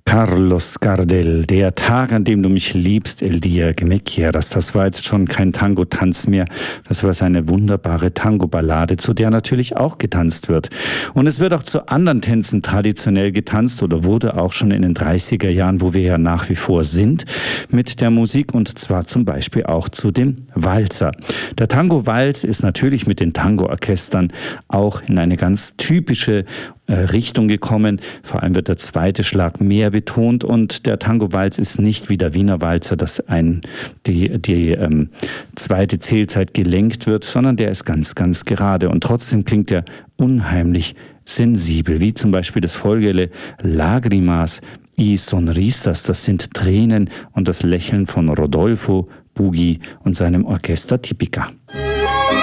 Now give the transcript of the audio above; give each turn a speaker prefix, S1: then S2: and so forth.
S1: Carlos Gardel, der Tag, an dem du mich liebst, el día que me quieras. Das war jetzt schon kein Tango-Tanz mehr. Das war seine wunderbare Tango-Ballade, zu der natürlich auch getanzt wird. Und es wird auch zu anderen Tänzen traditionell getanzt oder wurde auch schon in den 30er Jahren, wo wir ja nach wie vor sind, mit der Musik, und zwar zum Beispiel auch zu dem Walzer. Der Tango-Walz ist natürlich mit den Tango-Orchestern auch in eine ganz typische Richtung gekommen. Vor allem wird der zweite Schlag mehr betont, und der Tango-Walz ist nicht wie der Wiener Walzer, dass die zweite Zählzeit gelenkt wird, sondern der ist ganz, ganz gerade, und trotzdem klingt er unheimlich sensibel, wie zum Beispiel das Folgele Lágrimas y Sonrisas, das sind Tränen und das Lächeln von Rodolfo Buggi und seinem Orchester Típica.